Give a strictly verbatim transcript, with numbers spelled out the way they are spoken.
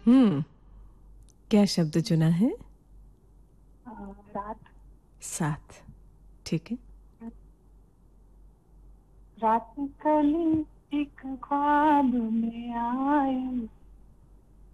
हम्म, क्या शब्द चुना है? अ, रात। साथ। ठीक है। रात कली एक ख्वाब में आए,